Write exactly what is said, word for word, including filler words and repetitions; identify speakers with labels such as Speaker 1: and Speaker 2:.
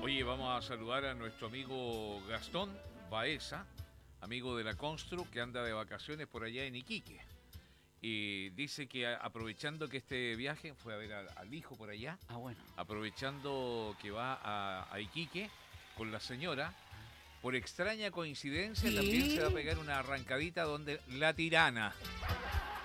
Speaker 1: Oye, vamos a saludar a nuestro amigo Gastón Baeza, amigo de la Constru, que anda de vacaciones por allá en Iquique. Y dice que a- aprovechando que este viaje fue a ver al, al hijo por allá,
Speaker 2: Ah, bueno.
Speaker 1: aprovechando que va a, a Iquique con la señora, por extraña coincidencia también se va a
Speaker 2: ¿Qué?
Speaker 1: pegar una arrancadita donde La Tirana.